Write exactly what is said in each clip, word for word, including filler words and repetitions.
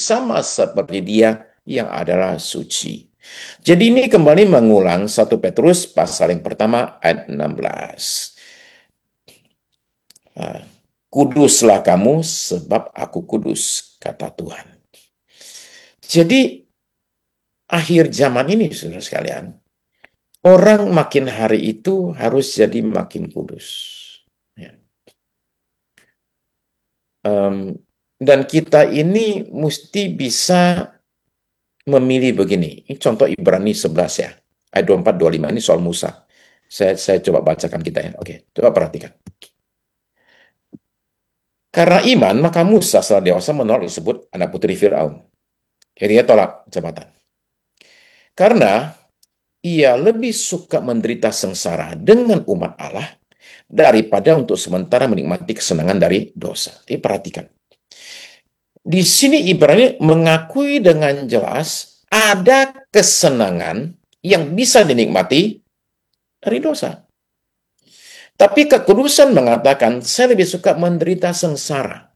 sama seperti Dia yang adalah suci. Jadi ini kembali mengulang satu Petrus pasal yang pertama ayat enam belas. Kuduslah kamu sebab aku kudus, kata Tuhan. Jadi akhir zaman ini, saudara sekalian, orang makin hari itu harus jadi makin kudus. Ya. Um, dan kita ini mesti bisa memilih begini. Ini contoh Ibrani sebelas ya. Ayat dua puluh empat dua puluh lima ini soal Musa. Saya, saya coba bacakan kita ya. Oke, coba perhatikan. Karena iman, maka Musa setelah dewasa menolak disebut anak putri Fir'aun. Jadi dia tolak jabatan. Karena ia lebih suka menderita sengsara dengan umat Allah daripada untuk sementara menikmati kesenangan dari dosa. Jadi perhatikan. Di sini Ibrani mengakui dengan jelas ada kesenangan yang bisa dinikmati dari dosa. Tapi kekudusan mengatakan, saya lebih suka menderita sengsara.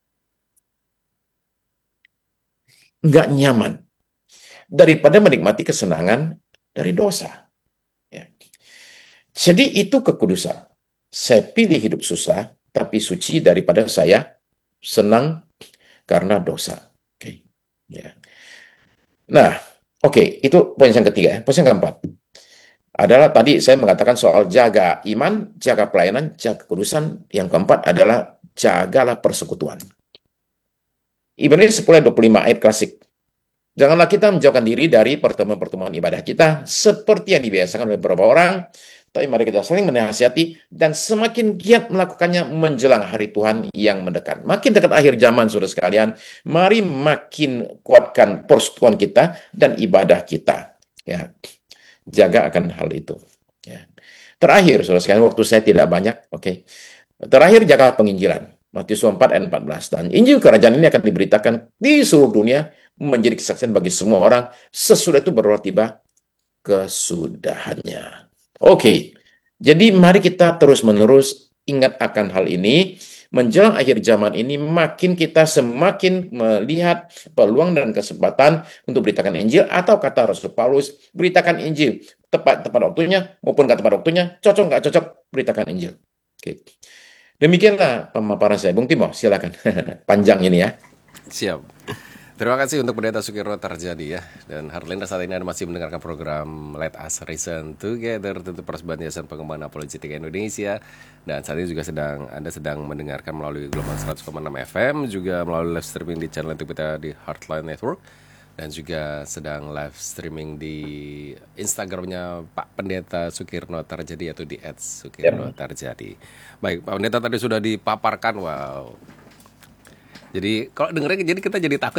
Nggak nyaman. Daripada menikmati kesenangan dari dosa. Ya. Jadi itu kekudusan. Saya pilih hidup susah, tapi suci daripada saya senang karena dosa. Oke. Okay. Ya. Nah, oke, okay, itu poin yang ketiga. Poin yang keempat adalah tadi saya mengatakan soal jaga iman, jaga pelayanan, jaga kekudusan. Yang keempat adalah jagalah persekutuan. Ibrani sepuluh dua puluh lima ayat klasik. Janganlah kita menjauhkan diri dari pertemuan-pertemuan ibadah kita seperti yang dibiasakan oleh beberapa orang, tapi mari kita saling menasihati dan semakin giat melakukannya menjelang hari Tuhan yang mendekat. Makin dekat akhir zaman, saudara sekalian, mari makin kuatkan persekutuan kita dan ibadah kita. Ya, jaga akan hal itu. Ya. Terakhir, saudara sekalian, waktu saya tidak banyak. Oke. Okay. Terakhir, jaga penginjilan. Matius empat ayat empat belas. Dan Injil Kerajaan ini akan diberitakan di seluruh dunia menjadi kesaksian bagi semua orang. Sesudah itu baru tiba kesudahannya. Oke. Okay. Jadi mari kita terus-menerus ingat akan hal ini. Menjelang akhir zaman ini makin kita semakin melihat peluang dan kesempatan untuk beritakan Injil, atau kata Rasul Paulus, beritakan Injil tepat tepat waktunya maupun nggak tepat waktunya, cocok nggak cocok, beritakan Injil. Oke. Okay. Demikianlah pemaparan saya. Bung Timo, silakan. Panjang ini ya. Siap. Terima kasih untuk Pendeta Sukirno Tarjadi ya. Dan Heartlander saat ini Anda masih mendengarkan program Let Us Reason Together, tentu Persekutuan Yayasan Pengembangan Apologetika Indonesia. Dan saat ini juga sedang Anda sedang mendengarkan melalui gelombang seratus koma enam F M, juga melalui live streaming di channel YouTube kita di Heartline Network, dan juga sedang live streaming di Instagramnya Pak Pendeta Sukirno Tarjadi, yaitu di et sukirno tarjadi. Baik, Pak Pendeta tadi sudah dipaparkan, wow. Jadi kalau dengernya jadi kita jadi takut.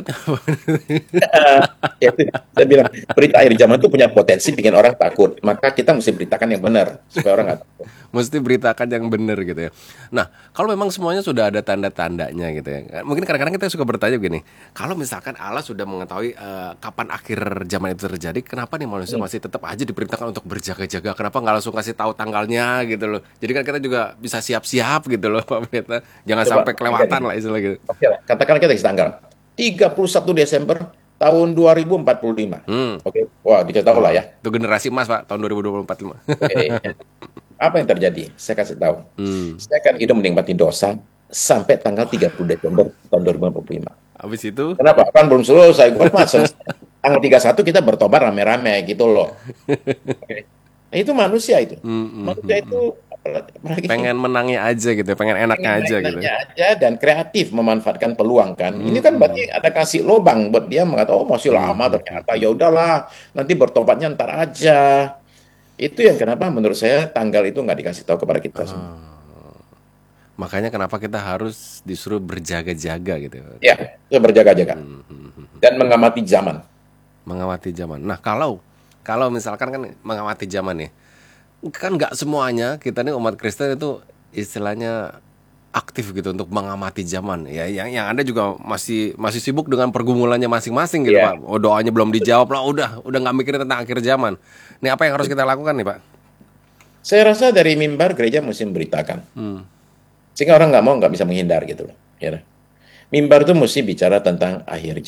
Ya, saya bilang berita akhir zaman itu punya potensi bikin orang takut. Maka kita mesti beritakan yang benar supaya orang nggak takut. Mesti beritakan yang benar gitu ya. Nah, kalau memang semuanya sudah ada tanda-tandanya gitu ya. Mungkin kadang-kadang kita suka bertanya begini, kalau misalkan Allah sudah mengetahui uh, kapan akhir zaman itu terjadi, kenapa nih manusia hmm. masih tetap aja diperintahkan untuk berjaga-jaga? Kenapa nggak langsung kasih tahu tanggalnya gitu loh? Jadi kan kita juga bisa siap-siap gitu loh, Pak Pendeta. Jangan Coba, sampai kelewatan okay. lah istilah gitu. Oke lah. Katakan kita kasih tanggal tiga puluh satu Desember tahun dua ribu empat puluh lima. Hmm. Oke. Okay. Wah, dikasih tahu lah ya. Itu generasi emas, Pak, tahun dua ribu empat puluh lima. Okay. Apa yang terjadi? Saya kasih tahu. Hmm. Saya akan hidup menikmati dosa sampai tanggal tiga puluh Desember tahun dua ribu empat puluh lima. Habis itu? Kenapa? Kan belum selesai. Gue mas, tanggal tiga puluh satu kita bertobat rame-rame gitu loh. Okay. Nah, itu manusia itu. Hmm, manusia hmm, itu apalagi, pengen menangnya aja gitu, pengen enaknya pengen aja gitu. aja dan kreatif memanfaatkan peluang kan. Hmm. Ini kan berarti ada kasih lobang buat dia mengatakan oh masih lama hmm. ternyata, ya udahlah nanti bertobatnya ntar aja. Itu yang kenapa menurut saya tanggal itu nggak dikasih tahu kepada kita semua. Oh. Makanya kenapa kita harus disuruh berjaga-jaga gitu. Ya, berjaga-jaga hmm. dan mengamati zaman. Mengamati zaman. Nah kalau kalau misalkan kan mengamati zaman nih, kan nggak semuanya kita nih umat Kristen itu istilahnya aktif gitu untuk mengamati zaman ya, yang yang Anda juga masih masih sibuk dengan pergumulannya masing-masing gitu yeah. Pak. Oh, doanya belum dijawab lah, udah udah nggak mikirin tentang akhir zaman. Ini apa yang harus kita lakukan nih Pak? Saya rasa dari mimbar gereja mesti memberitakan hmm. sehingga orang nggak mau nggak bisa menghindar gitu loh ya. Mimbar itu mesti bicara tentang akhir zaman.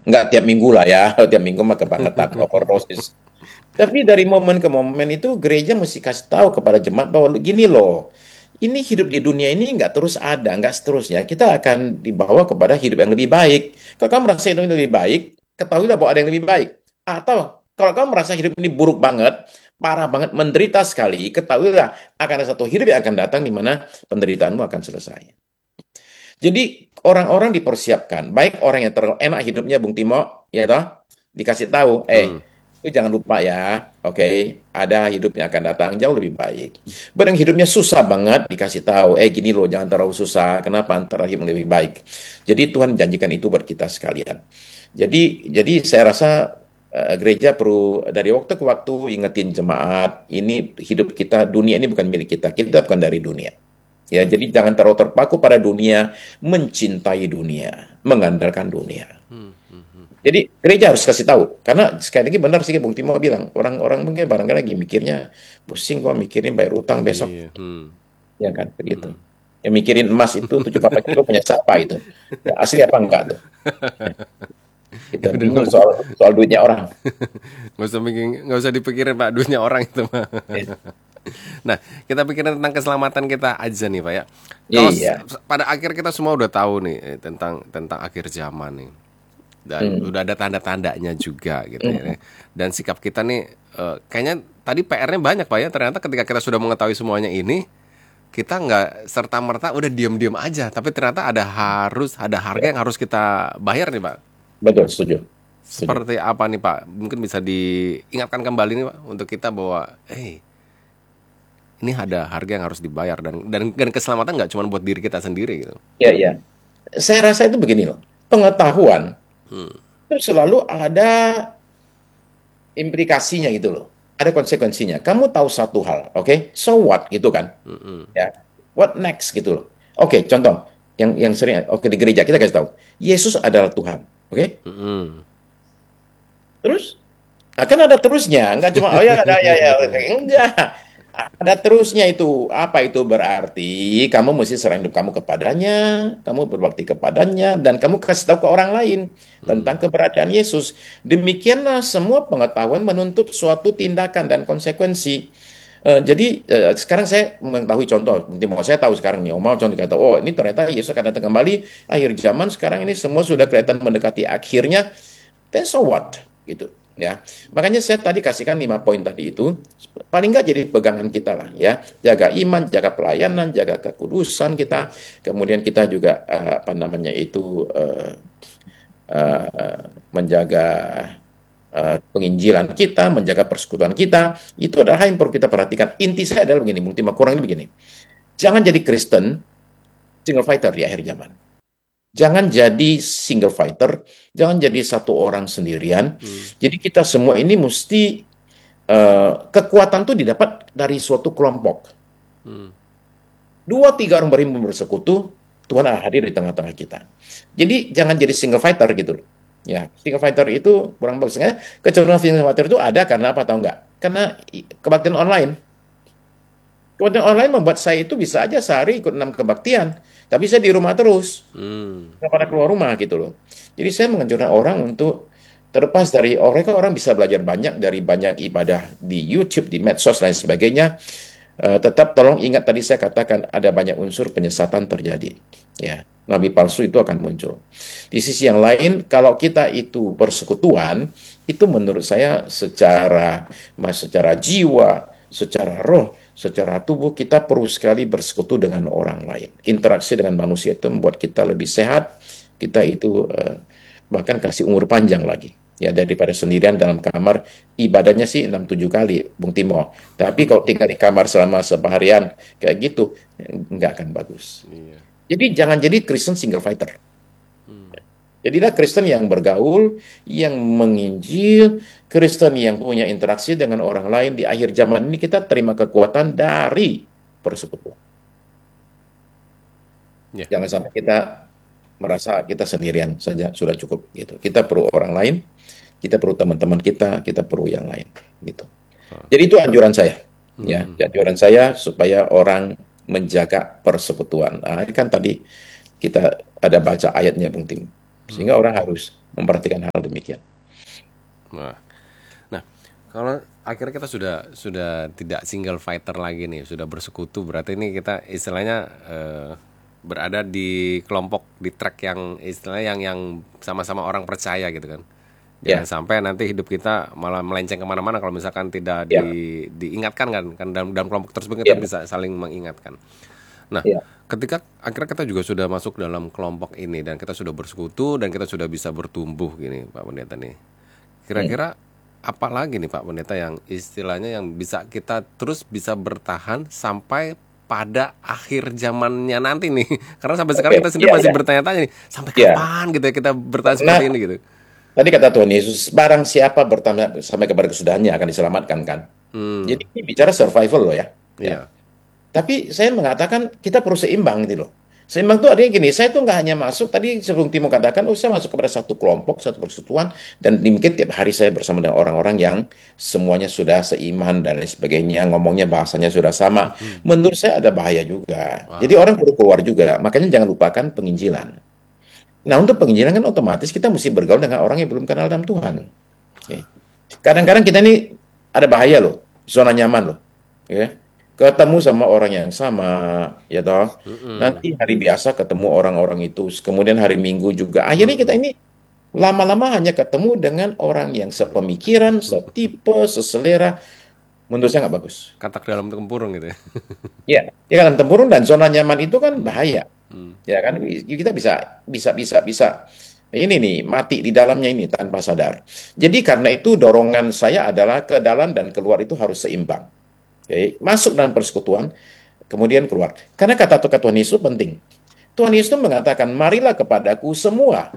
Nggak tiap minggu lah ya, tiap minggu mah kebangetan overdosis. Tapi dari momen ke momen itu gereja mesti kasih tahu kepada jemaat bahwa gini loh, ini hidup di dunia ini nggak terus ada, nggak seterusnya. Kita akan dibawa kepada hidup yang lebih baik. Kalau kamu merasa hidup yang lebih baik, ketahuilah bahwa ada yang lebih baik. Atau kalau kamu merasa hidup ini buruk banget, parah banget, menderita sekali, ketahuilah akan ada satu hidup yang akan datang di mana penderitaanmu akan selesai. Jadi orang-orang dipersiapkan, baik orang yang terlalu enak hidupnya, Bung Timo, ya toh, dikasih tahu, Hmm. eh, itu jangan lupa ya, oke, ada hidup yang akan datang jauh lebih baik. Barang hidupnya susah banget, dikasih tahu, eh gini loh, jangan terlalu susah, kenapa antara hidup lebih baik. Jadi Tuhan janjikan itu buat kita sekalian. Jadi, jadi saya rasa eh, gereja perlu dari waktu ke waktu ingetin jemaat, ini hidup kita, dunia ini bukan milik kita, kita bukan dari dunia. Ya, jadi jangan terlalu terpaku pada dunia, mencintai dunia, mengandalkan dunia. Hmm. Hmm. Hmm. Jadi gereja harus kasih tahu, karena sekali lagi benar sih Bung Timo bilang, orang-orang mungkin barangkali lagi mikirnya pusing kok mikirin bayar utang besok, Iya. Hmm. ya kan begitu. Hmm. Ya mikirin emas itu tujuh puluh delapan kilo punya siapa itu? Ya, asli apa enggak tuh? Ya Kita udah nggak bingung usah, soal soal duitnya orang. nggak usah bikin, nggak usah dipikirin Pak, duitnya orang itu mah. Eh, Nah, kita pikirin tentang keselamatan kita aja nih Pak ya. Kalau s- Iya. pada akhir kita semua udah tahu nih eh, tentang tentang akhir zaman nih. Dan Hmm. udah ada tanda-tandanya juga gitu Hmm. ya. Dan sikap kita nih eh, kayaknya tadi P R-nya banyak Pak ya. Ternyata ketika kita sudah mengetahui semuanya ini, kita nggak serta-merta udah diem-diem aja. Tapi ternyata ada harus ada harga Ya, yang harus kita bayar nih Pak. betul, setuju. Setuju. Seperti apa nih Pak? Mungkin bisa diingatkan kembali nih Pak untuk kita bahwa, eh ini ada harga yang harus dibayar dan dan dan keselamatan nggak cuma buat diri kita sendiri gitu. Ya, ya. Saya rasa itu begini loh. Pengetahuan Hmm. itu selalu ada implikasinya gitu loh. Ada konsekuensinya. Kamu tahu satu hal, oke? So what gitu kan? Mm-mm. Ya. What next gitu loh. Oke, contoh yang yang sering oke di gereja kita kasih tahu, Yesus adalah Tuhan. Oke? Mm-mm. Terus akan ada terusnya, enggak cuma oh ya ada ya ya enggak. Ada terusnya itu. Apa itu berarti? Kamu mesti serahkan hidup kamu kepadanya, kamu berbakti kepadanya, dan kamu kasih tahu ke orang lain tentang Mm. keberadaan Yesus. Demikianlah semua pengetahuan menuntut suatu tindakan dan konsekuensi. Eh, jadi eh, sekarang saya mengetahui contoh, nanti mau saya tahu sekarang nih, mau contoh kata, oh ini ternyata Yesus akan datang kembali akhir zaman. Sekarang ini semua sudah kelihatan mendekati akhirnya. Then so what? Gitu ya. Makanya saya tadi kasihkan lima poin tadi itu paling nggak jadi pegangan kita lah ya. Jaga iman, jaga pelayanan, jaga kekudusan kita. Kemudian kita juga eh, apa namanya itu eh, eh, menjaga eh, penginjilan kita, menjaga persekutuan kita. Itu adalah hal yang perlu kita perhatikan. Inti saya adalah begini, Bung Timo, kurang lebih begini. Jangan jadi Kristen single fighter di akhir zaman. Jangan jadi single fighter, jangan jadi satu orang sendirian. Mm. Jadi kita semua ini mesti eh, kekuatan itu didapat dari suatu kelompok. Mm. Dua tiga orang beriman bersekutu, Tuhan akan hadir di tengah-tengah kita. Jadi jangan jadi single fighter gitu. Ya, single fighter itu kurang bagusnya. Kecenderungan single fighter itu ada karena apa tahu nggak? Karena i- kebaktian online. Kebaktian online membuat saya itu bisa aja sehari ikut enam kebaktian, tapi saya di rumah terus. Mm. Nggak pada keluar rumah gitu loh. Jadi saya menganjurkan orang untuk terlepas dari orang kan orang bisa belajar banyak dari banyak ibadah di YouTube, di medsos dan sebagainya. Eh, tetap tolong ingat tadi saya katakan ada banyak unsur penyesatan terjadi. Ya, nabi palsu itu akan muncul. Di sisi yang lain, kalau kita itu persekutuan, itu menurut saya secara mas secara jiwa, secara roh, secara tubuh kita perlu sekali bersekutu dengan orang lain. Interaksi dengan manusia itu membuat kita lebih sehat. Kita itu eh, bahkan kasih umur panjang lagi. Ya daripada sendirian dalam kamar ibadahnya sih enam tujuh kali, Bung Timo. Tapi kalau tinggal di kamar selama seharian kayak gitu nggak akan bagus. Iya. Jadi jangan jadi Kristen single fighter. Mm. Jadilah Kristen yang bergaul, yang menginjil, Kristen yang punya interaksi dengan orang lain. Di akhir zaman ini kita terima kekuatan dari persekutuan. Ya. Jangan sampai kita merasa kita sendirian saja sudah cukup gitu. Kita perlu orang lain, kita perlu teman-teman kita, kita perlu yang lain gitu. Ah. Jadi itu anjuran saya. Ya, Mm. anjuran saya supaya orang menjaga persekutuan. Nah, ini kan tadi kita ada baca ayatnya, Bung Tim. Sehingga orang harus memperhatikan hal demikian. Nah, nah, kalau akhirnya kita sudah sudah tidak single fighter lagi nih, sudah bersekutu, berarti ini kita istilahnya eh, berada di kelompok di track yang istilahnya yang yang sama-sama orang percaya gitu kan. Jangan Ya, sampai nanti hidup kita malah melenceng kemana-mana kalau misalkan tidak ya, di, diingatkan kan, kan dalam, dalam kelompok tersebut kita ya, bisa saling mengingatkan. Nah, ya. ketika akhirnya kita juga sudah masuk dalam kelompok ini dan kita sudah bersekutu dan kita sudah bisa bertumbuh gini, Pak Pendeta nih. Hmm. Kira-kira apa lagi nih Pak Pendeta yang istilahnya yang bisa kita terus bisa bertahan sampai pada akhir zamannya nanti nih. Karena sampai sekarang Oke, kita sendiri ya, masih ya, bertanya-tanya nih, sampai ya. kapan gitu ya kita bertahan seperti Karena ini gitu. tadi kata Tuhan Yesus, barang siapa bertanya sampai kepada kesudahannya akan diselamatkan kan. Hmm, Jadi ini bicara survival loh ya. Ya. iya. Tapi saya mengatakan kita perlu seimbang gitu loh. Seimbang tuh artinya gini, saya tuh nggak hanya masuk, tadi sebelum Timo katakan, oh saya masuk kepada satu kelompok, satu persekutuan, dan mungkin tiap hari saya bersama dengan orang-orang yang semuanya sudah seiman dan lain sebagainya, ngomongnya bahasanya sudah sama. Hmm. Menurut saya ada bahaya juga. Jadi Wah, orang perlu keluar juga, makanya jangan lupakan penginjilan. Nah untuk penginjilan kan otomatis kita mesti bergaul dengan orang yang belum kenal dalam Tuhan. Oke. Kadang-kadang kita ini ada bahaya loh, zona nyaman loh. Ya. Ketemu sama orang yang sama, ya toh. mm-mm. Nanti hari biasa ketemu orang-orang itu, kemudian hari Minggu juga. Akhirnya kita Mm-mm. ini lama-lama hanya ketemu dengan orang yang sepemikiran, setipe, seselera. Menurut saya nggak bagus. Katak dalam tempurung gitu ya. Ya, ya kan tempurung dan zona nyaman itu kan Hmm. bahaya. Hmm. Ya kan kita bisa bisa bisa bisa ini nih mati di dalamnya ini tanpa sadar. Jadi karena itu dorongan saya adalah ke dalam dan keluar itu harus seimbang. Oke, masuk dalam persekutuan, kemudian keluar. Karena kata-kata Tuhan Yesus penting. Tuhan Yesus mengatakan, marilah kepadaku semua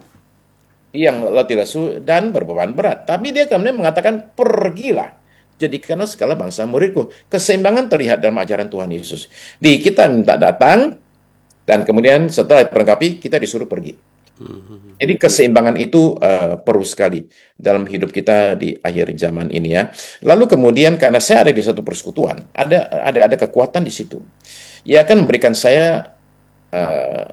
yang letih lesu dan berbeban berat. Tapi dia kemudian mengatakan, pergilah. Jadikanlah segala bangsa muridku. Keseimbangan terlihat dalam ajaran Tuhan Yesus. Di kita minta datang, dan kemudian setelah perlengkapi, kita disuruh pergi. Hmm. Jadi keseimbangan itu uh, perlu sekali dalam hidup kita di akhir zaman ini ya. Lalu kemudian karena saya ada di satu persekutuan, ada ada ada kekuatan di situ. Ia akan memberikan saya uh,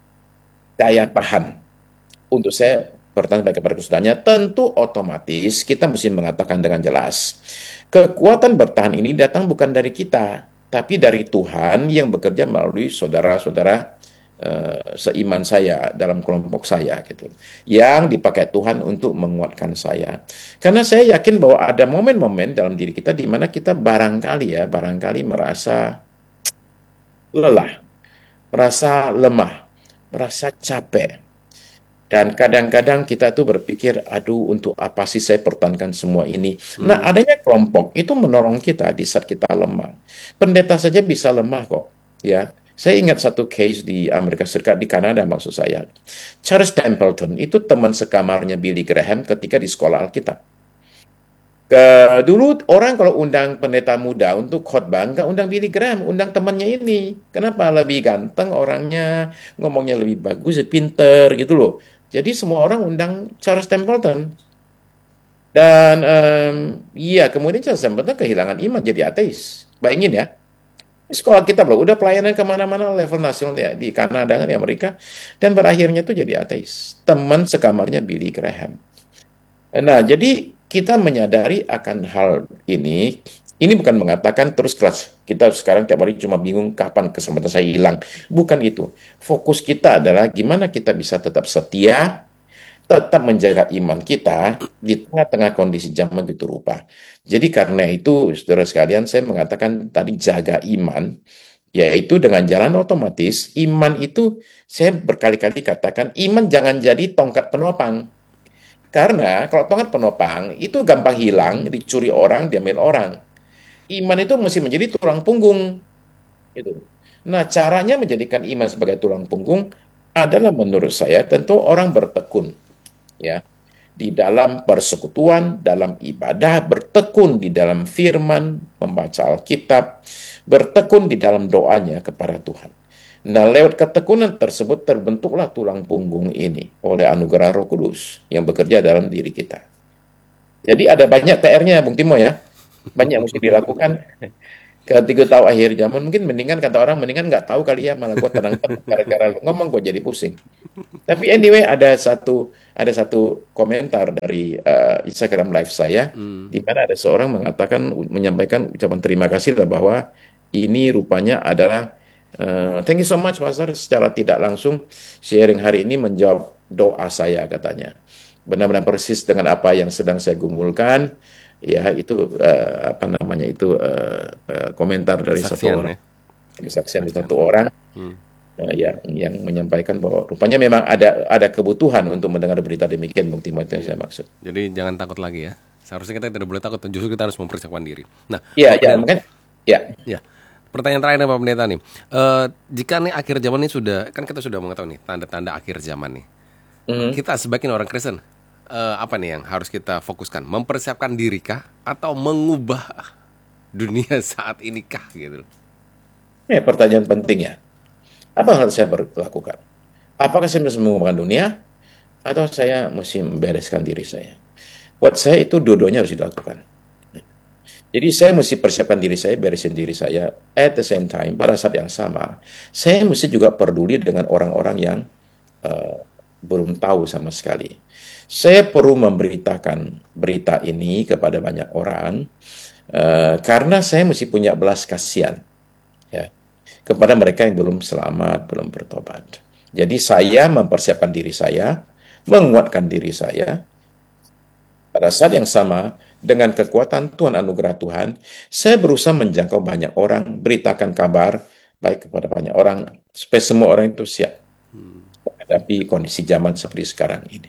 daya tahan untuk saya bertanya baik kepada kesudahannya. Tentu otomatis kita mesti mengatakan dengan jelas, kekuatan bertahan ini datang bukan dari kita, tapi dari Tuhan yang bekerja melalui saudara-saudara eh, seiman saya dalam kelompok saya gitu, yang dipakai Tuhan untuk menguatkan saya. Karena saya yakin bahwa ada momen-momen dalam diri kita di mana kita barangkali ya, barangkali merasa lelah, merasa lemah, merasa capek. Dan kadang-kadang kita tuh berpikir, aduh untuk apa sih saya pertahankan semua ini. Nah, Hmm. adanya kelompok itu menolong kita di saat kita lemah. Pendeta saja bisa lemah kok. Ya, saya ingat satu case di Amerika Serikat, di Kanada maksud saya. Charles Templeton itu teman sekamarnya Billy Graham ketika di sekolah Alkitab. Ke, dulu orang kalau undang pendeta muda untuk khotbah, nggak undang Billy Graham, undang temannya ini. Kenapa? Lebih ganteng orangnya, ngomongnya lebih bagus, pinter gitu loh. Jadi semua orang undang Charles Templeton. Dan em, iya, kemudian Charles Templeton kehilangan iman jadi ateis. Bayangin ya, sekolah kita loh, udah pelayanan kemana-mana level nasional ya, di Kanada, kan, di Amerika. Dan berakhirnya tuh jadi ateis. Teman sekamarnya Billy Graham. Nah, jadi kita menyadari akan hal ini. Ini bukan mengatakan terus kelas kita sekarang tiap hari cuma bingung kapan kesempatan saya hilang. Bukan itu. Fokus kita adalah gimana kita bisa tetap setia, tetap menjaga iman kita di tengah-tengah kondisi zaman itu rupa. Jadi karena itu, saudara sekalian, saya mengatakan tadi jaga iman, yaitu dengan jalan otomatis. Iman itu, saya berkali-kali katakan, iman jangan jadi tongkat penopang. Karena kalau tongkat penopang itu gampang hilang, dicuri orang, diambil orang. Iman itu mesti menjadi tulang punggung. Gitu. Nah, caranya menjadikan iman sebagai tulang punggung adalah menurut saya tentu orang bertekun, ya, di dalam persekutuan, dalam ibadah, bertekun di dalam firman, membaca Alkitab, bertekun di dalam doanya kepada Tuhan. Nah, lewat ketekunan tersebut terbentuklah tulang punggung ini oleh anugerah Roh Kudus yang bekerja dalam diri kita. Jadi ada banyak P R-nya, Bung Timo ya. Banyak yang mesti dilakukan. Ketika tahu akhir zaman, mungkin mendingan kata orang, mendingan nggak tahu kali ya, malah gue tenang gara-gara lu ngomong gue jadi pusing. Tapi anyway, ada satu ada satu komentar dari eh, Instagram live saya, Hmm. di mana ada seorang mengatakan, menyampaikan ucapan terima kasih lah, bahwa ini rupanya adalah eh, thank you so much Pastor, secara tidak langsung sharing hari ini menjawab doa saya, katanya. Benar-benar persis dengan apa yang sedang saya gumulkan. Ya, itu eh, apa namanya itu eh, eh, komentar dari satu Kesaksian orang, ya. kesaksian dari Kesaksian. satu orang Hmm. eh, yang yang menyampaikan bahwa rupanya memang ada ada kebutuhan untuk mendengar berita demikian, Bung Timotius, yang Iya. saya maksud. Jadi jangan takut lagi ya. Seharusnya kita tidak boleh takut, justru kita harus mempersiapkan diri. Nah, Iya, Pak ya, Pendeta, mungkin ya. ya. Pertanyaan terakhir nih, Pak Pendeta nih. Eh, jika nih akhir zaman ini sudah, kan kita sudah mengetahui nih tanda-tanda akhir zaman nih. Mhm. Kita sebagai orang Kristen, eh, apa nih yang harus kita fokuskan? Mempersiapkan diri kah atau mengubah dunia saat ini kah gitu? Eh, pertanyaan penting ya. Apa yang harus saya lakukan? Apakah saya mesti mengubahkan dunia atau saya mesti membereskan diri saya? Buat saya itu dua-duanya harus dilakukan. Jadi saya mesti persiapkan diri saya, beresin diri saya. At the same time, pada saat yang sama, saya mesti juga peduli dengan orang-orang yang eh, belum tahu sama sekali. Saya perlu memberitakan berita ini kepada banyak orang eh, karena saya mesti punya belas kasihan ya kepada mereka yang belum selamat, belum bertobat. Jadi saya mempersiapkan diri saya, menguatkan diri saya. Pada saat yang sama, dengan kekuatan Tuhan, anugerah Tuhan, saya berusaha menjangkau banyak orang, beritakan kabar baik kepada banyak orang, supaya semua orang itu siap menghadapi kondisi zaman seperti sekarang ini.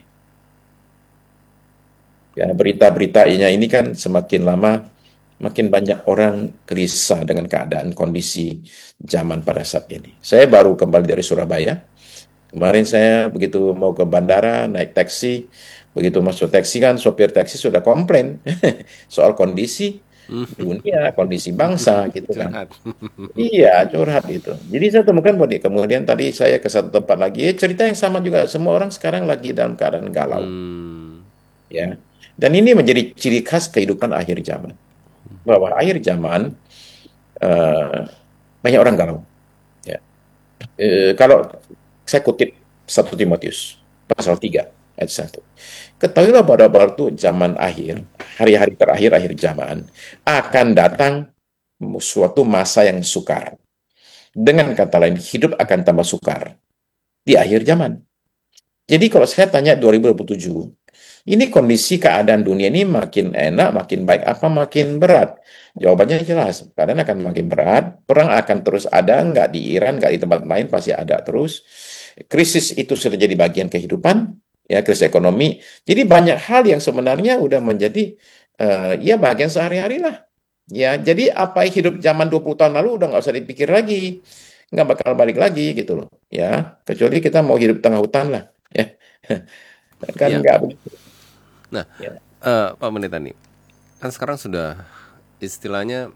Ya, berita-beritanya ini kan semakin lama, makin banyak orang gelisah dengan keadaan kondisi zaman pada saat ini. Saya baru kembali dari Surabaya. Kemarin saya begitu mau ke bandara, naik taksi, begitu masuk taksi kan sopir taksi sudah komplain soal kondisi dunia, kondisi bangsa gitu kan. Curhat. Iya, curhat itu. Jadi saya temukan bahwa dia- kemudian tadi saya ke satu tempat lagi, eh, cerita yang sama juga. Semua orang sekarang lagi dalam keadaan galau, Hmm. ya. Dan ini menjadi ciri khas kehidupan akhir zaman. Bahwa akhir zaman eh, banyak orang galau. Ya. Eh, kalau saya kutip satu Timotius pasal tiga ayat satu. Ketahuilah pada waktu zaman akhir, hari-hari terakhir akhir zaman, akan datang suatu masa yang sukar. Dengan kata lain, hidup akan tambah sukar di akhir zaman. Jadi kalau saya tanya dua ribu dua puluh tujuh, ini kondisi keadaan dunia ini makin enak, makin baik, apa makin berat? Jawabannya jelas, keadaan akan makin berat, perang akan terus ada, nggak di Iran, nggak di tempat lain, pasti ada terus. Krisis itu sudah jadi bagian kehidupan, ya krisis ekonomi. Jadi banyak hal yang sebenarnya udah menjadi eh, ya bagian sehari-hari lah. Ya, jadi apa yang hidup zaman dua puluh tahun lalu udah nggak usah dipikir lagi, nggak bakal balik lagi gitu loh. Ya, kecuali kita mau hidup tengah hutan lah. Ya, kan Iya. nggak begitu. Nah, Ya. eh, Pak Pendeta nih, kan sekarang sudah istilahnya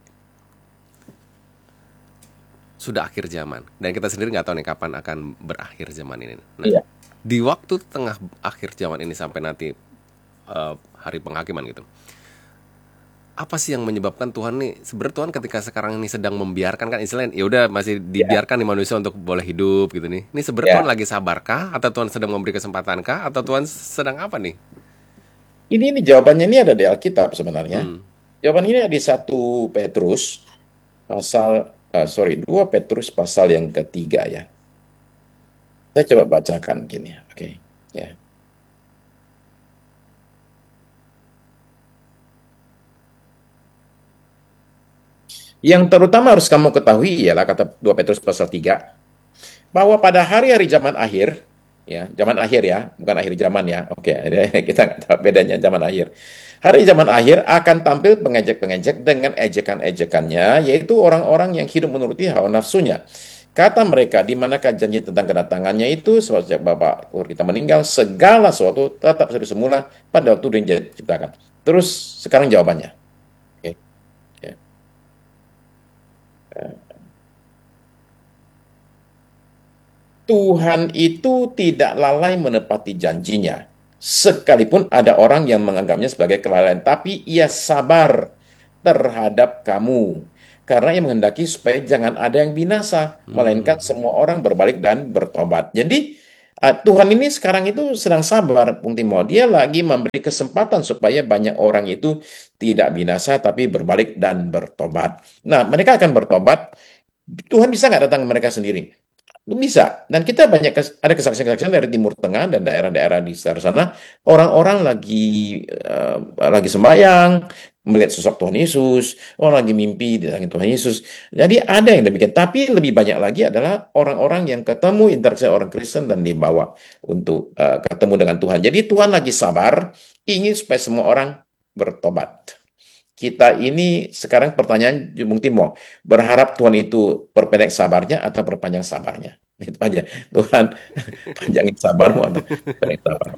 sudah akhir zaman dan kita sendiri nggak tahu nih kapan akan berakhir zaman ini. Nah, Iya. di waktu tengah akhir zaman ini sampai nanti eh, hari penghakiman gitu, apa sih yang menyebabkan Tuhan nih sebenarnya Tuhan ketika sekarang ini sedang membiarkan kan istilahnya ya udah masih Ya. dibiarkan nih manusia untuk boleh hidup gitu nih. Ini sebenarnya Ya. Tuhan lagi sabarkah atau Tuhan sedang memberi kesempatankah atau Tuhan sedang apa nih? Ini, ini jawabannya ini ada di Alkitab sebenarnya. Hmm. Jawaban ini ada di satu Petrus pasal ah, sorry dua Petrus pasal yang ketiga ya. Saya coba bacakan gini, oke. Ya. Yang terutama harus kamu ketahui ialah kata dua Petrus pasal tiga bahwa pada hari-hari zaman akhir, ya, zaman akhir ya, bukan akhir zaman ya. Oke, kita nggak tahu bedanya zaman akhir. Hari zaman akhir akan tampil pengejek-pengejek dengan ejekan-ejekannya, yaitu orang-orang yang hidup menuruti hawa nafsunya. Kata mereka, di manakah janji tentang kedatangannya itu, sejak Bapak kita meninggal, segala sesuatu tetap seperti semula pada waktu dia diciptakan. Terus sekarang jawabannya. Oke, ya. Tuhan itu tidak lalai menepati janjinya. Sekalipun ada orang yang menganggapnya sebagai kelalaian, tapi ia sabar terhadap kamu. karena yang menghendaki supaya jangan ada yang binasa, melainkan Hmm. semua orang berbalik dan bertobat. Jadi uh, Tuhan ini sekarang itu sedang sabar, Bung Timo. Dia lagi memberi kesempatan supaya banyak orang itu tidak binasa tapi berbalik dan bertobat. Nah, mereka akan bertobat. Tuhan bisa nggak datang ke mereka sendiri? Bisa. Dan kita banyak kes- ada kesaksian-kesaksian dari Timur Tengah dan daerah-daerah di sekitar sana. Orang-orang lagi eh, lagi sembahyang, melihat sosok Tuhan Yesus. Orang lagi mimpi di Tuhan Yesus. Jadi ada yang demikian. Tapi lebih banyak lagi adalah orang-orang yang ketemu interaksi orang Kristen dan dibawa untuk eh, ketemu dengan Tuhan. Jadi Tuhan lagi sabar, ingin supaya semua orang bertobat. Kita ini sekarang pertanyaan Bung Timo, berharap Tuhan itu perpendek sabarnya atau perpanjang sabarnya? Itu aja. Tuhan panjangin sabarmu atau perpendek sabarmu.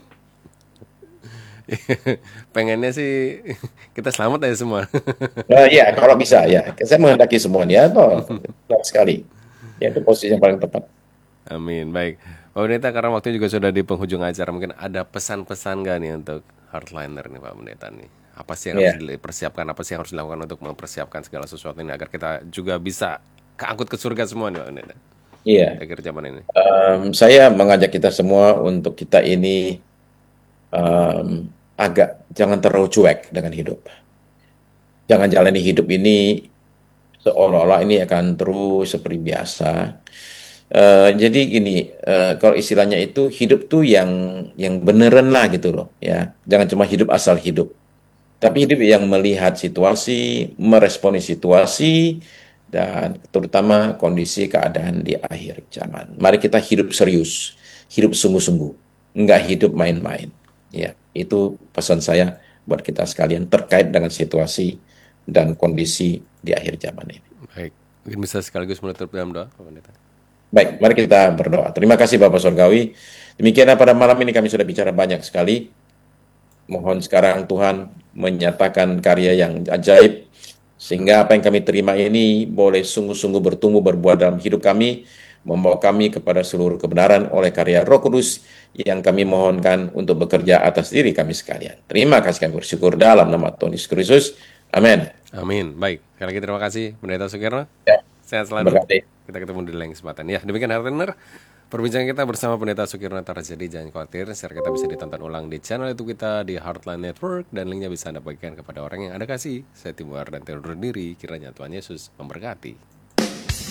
Pengennya sih kita selamat aja semua. Nah, ya, kalau bisa ya. Saya menghendaki semuanya, toh benar sekali. Ya, itu posisi yang paling tepat. Amin. Baik. Pak Pendeta, karena waktunya juga sudah di penghujung acara, mungkin ada pesan-pesan nggak nih untuk hardliner nih Pak Pendeta nih? Apa sih yang harus Ya, dipersiapkan? Apa sih yang harus dilakukan untuk mempersiapkan segala sesuatu ini agar kita juga bisa keangkut ke surga semua nih Pak Pendeta? iya. Akhir zaman ini. Em, saya mengajak kita semua untuk kita ini em, agak jangan terlalu cuek dengan hidup. Jangan jalani hidup ini seolah-olah ini akan terus seperti biasa. Eh, jadi gini, eh, kalau istilahnya itu hidup tuh yang yang beneran lah gitu loh, ya. Jangan cuma hidup asal hidup, tapi hidup yang melihat situasi, meresponi situasi, dan terutama kondisi keadaan di akhir zaman. Mari kita hidup serius, hidup sungguh-sungguh, nggak hidup main-main. Ya, itu pesan saya buat kita sekalian terkait dengan situasi dan kondisi di akhir zaman ini. Baik. Mungkin bisa sekaligus menutup dalam doa Pak Pendeta. Baik, mari kita berdoa. Terima kasih Bapak Surgawi. Demikianlah pada malam ini kami sudah bicara banyak sekali. Mohon sekarang Tuhan menyatakan karya yang ajaib, sehingga apa yang kami terima ini boleh sungguh-sungguh bertumbuh berbuah dalam hidup kami, membawa kami kepada seluruh kebenaran oleh karya Roh Kudus yang kami mohonkan untuk bekerja atas diri kami sekalian. Terima kasih kami bersyukur dalam nama Tuhan Yesus Kristus. Amin. Amin. Baik. Sekali lagi terima kasih Pendeta Sukirno. Ya, Sehat selalu. berkati. Kita ketemu di lain kesempatan. Ya, demikian Hardliner. Perbincangan kita bersama Pendeta Sukirno Tarjadi. Jangan khawatir, share kita bisa ditonton ulang di channel YouTube kita di Heartline Network dan linknya bisa Anda bagikan kepada orang yang Anda kasih. Saya Timur dan Teodor diri. Kiranya Tuhan Yesus memberkati.